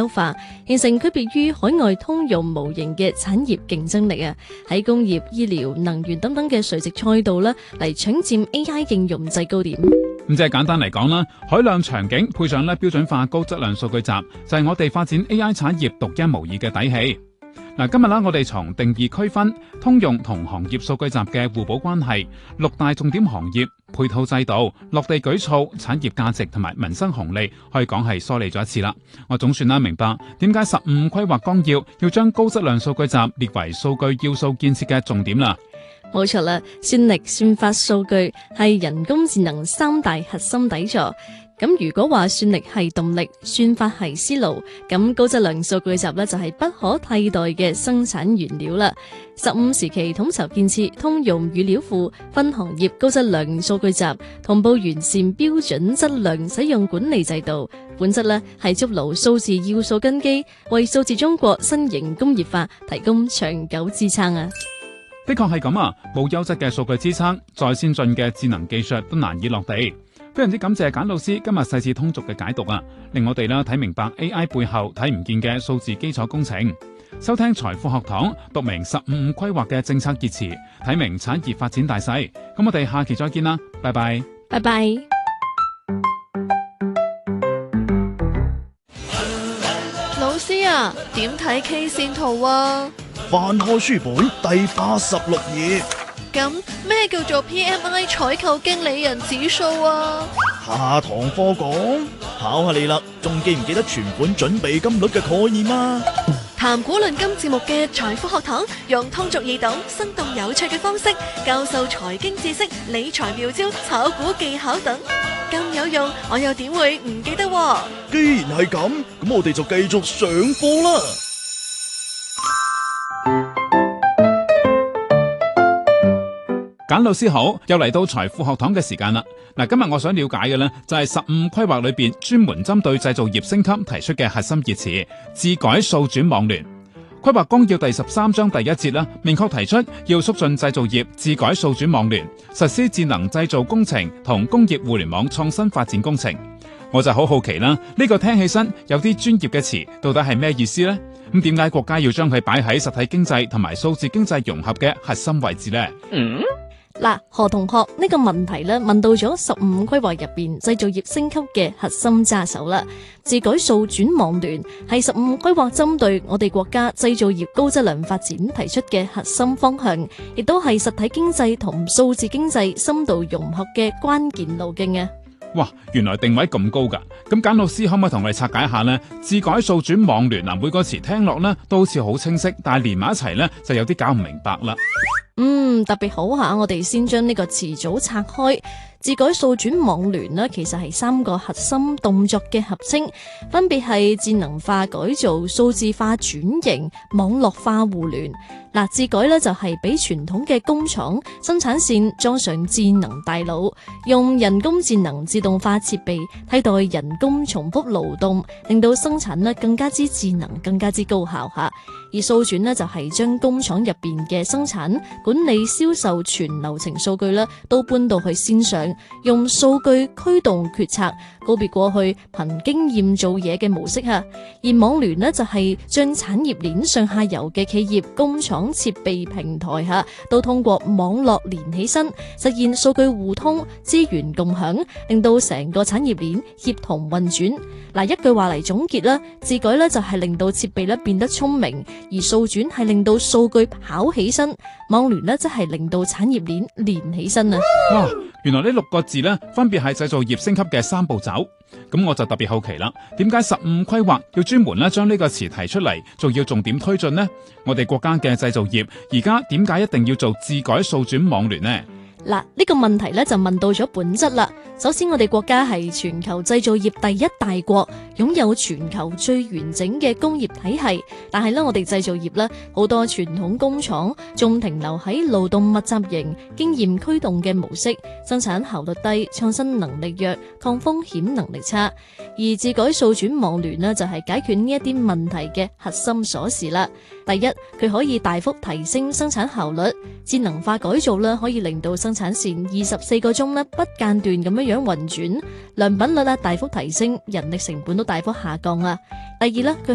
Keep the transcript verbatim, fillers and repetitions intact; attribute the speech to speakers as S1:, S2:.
S1: 優化，形成區別於海外通用模型嘅產業競爭力啊！喺工業、醫療、能源等等嘅垂直賽道啦，嚟搶佔 A I 應用制高點。
S2: 咁即係簡單嚟講啦，海量場景配上咧標準化高質量數據集，就係我哋發展 A I 產業獨一無二嘅底氣。嗱，今日啦，我哋從定義區分通用同行業數據集嘅互補關係、六大重點行業、配套制度、落地舉措、產業價值同埋民生紅利，可以講係梳理咗一次啦。我總算啦明白點解十五規劃綱要要將高質量數據集列為數據要素建設嘅重點啦。
S1: 冇錯啦，算力、算法、數據係人工智能三大核心底座。咁如果話算力係動力，算法係思路，咁高質量數據集呢就係不可替代嘅生產原料啦。十五時期統籌建設通用語料庫，分行業高質量數據集，同步完善標準質量使用管理制度，本質呢係築牢數字要素根基，為數字中國新型工業化提供長久支撐啊！
S2: 的確係咁啊，冇優質嘅數據支撐，再先進嘅智能技術都難以落地。非常之感謝簡老師今日細緻通俗嘅解讀啊，令我哋啦睇明白 A I 背後睇唔見嘅數字基礎工程。收聽財富學堂，讀明十五五規劃嘅政策熱詞，睇明產業發展大勢。咁我哋下期再見啦，拜拜，
S1: 拜拜。
S3: 老師啊，點睇 K 線圖啊？
S4: 翻開書本第八十六頁。
S3: 咁咩叫做 P M I 採購經理人指數啊？
S4: 下堂課講，考下你啦，仲記唔記得存款準備金率嘅概念啊？
S3: 談古論今節目嘅財富學堂，用通俗易懂、生動有趣嘅方式教授財經知識、理財妙招、炒股技巧等，咁有用，我又點會唔記得啊？
S4: 既然係咁，咁我哋就繼續上課啦。
S2: 簡老師好，又嚟到財富學堂嘅時間啦。嗱，今日我想了解嘅呢，就係十五規劃裏邊專門針對製造業升級提出嘅核心熱詞，智改數轉網聯。規劃綱要第十三章第一節啦，明確提出要促進製造業智改數轉網聯，實施智能製造工程同工業互聯網創新發展工程。我就好好奇啦，呢個聽起身有啲專業嘅詞，到底係咩意思呢？咁點解國家要將佢擺喺實體經濟同埋數字經濟融合嘅核心位置呢？
S1: 嗯嗱，何同學呢個問題咧問到咗十五規劃入邊製造業升級嘅核心揸手啦。智改數轉網聯係十五規劃針對我哋國家製造業高質量發展提出嘅核心方向，亦都係實體經濟同數字經濟深度融合嘅關鍵路徑啊！
S2: 哇，原來定位咁高噶，咁簡老師可唔可以同我哋拆解一下呢？智改數轉網聯嗱，每個詞聽落呢都好似好清晰，但係連埋一齊呢就有啲搞唔明白啦。
S1: 嗯，特別好下，我哋先將呢個詞組拆開。智改數轉網聯呢，其實係三個核心動作嘅合稱，分別係智能化改造、數字化轉型、網絡化互聯。嗱，智改呢就係俾傳統嘅工廠生產線裝上智能大腦，用人工智能自動化設備替代人工重複勞動，令到生產呢更加之智能、更加之高效吓。而數轉呢就係將工廠入邊嘅生產、管理、銷售全流程數據呢都搬到去線上，用數據驅動決策，告別過去憑經驗做嘢嘅模式吓。而網聯呢就係將產業鏈上下游嘅企業、工廠、設備平台吓，都通過網絡連起身，實現數據互通、資源共享，令到成個產業鏈協同運轉。嗱，一句話嚟總結啦，智改呢就係令到設備咧變得聰明，而數轉係令到數據跑起身，網聯呢即係令到產業鏈連起身啊！
S2: 哇，原來呢六個字呢分別係製造業升級嘅三步走。咁我就特別好奇啦，點解十五規劃要專門咧將呢個詞提出嚟，仲要重點推進呢？我哋國家嘅製造業而家點解一定要做智改數轉網聯呢？
S1: 嗱，呢個問題咧就問到咗本質啦。首先，我哋國家係全球製造業第一大國，擁有全球最完整嘅工業體系。但係咧，我哋製造業咧好多傳統工廠仲停留喺勞動密集型、經驗驅動嘅模式，生產效率低、創新能力弱、抗風險能力差。而智改數轉網聯呢，就係解決呢一啲問題嘅核心鎖匙啦。第一，佢可以大幅提升生產效率，智能化改造啦，可以令到生產線二十四個鐘呢不間斷咁樣樣運轉，良品率啦大幅提升，人力成本都大幅下降啦。第二咧，佢